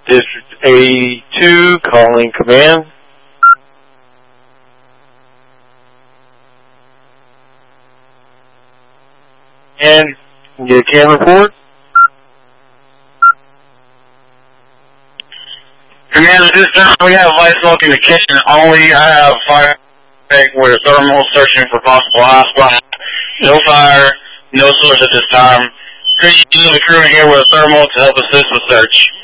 District 82 calling command. And you can report. Command, at this time we have light smoke in the kitchen only. I have fire with thermal searching for possible hot spot. No fire, no source at this time. Could you use the crew in here with a thermal to help assist with search?